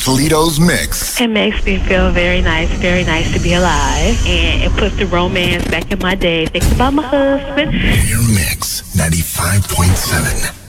Toledo's Mix. It makes me feel very nice to be alive. And it puts the romance back in my day. Thinking about my husband. Your Mix 95.7.